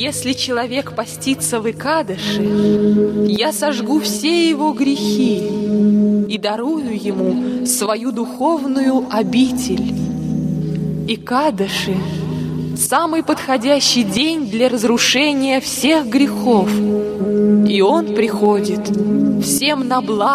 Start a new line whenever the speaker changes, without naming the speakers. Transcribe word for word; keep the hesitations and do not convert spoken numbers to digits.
Если человек постится в Икадыше, я сожгу все его грехи и дарую ему свою духовную обитель. Икадыши — самый подходящий день для разрушения всех грехов, и он приходит всем на благо.